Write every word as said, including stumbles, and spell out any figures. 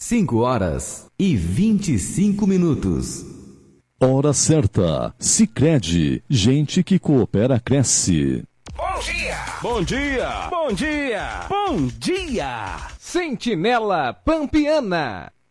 cinco horas e vinte e cinco minutos. Hora certa. Sicredi, gente que coopera cresce. Bom dia! Bom dia! Bom dia! Bom dia! Sentinela Pampiana.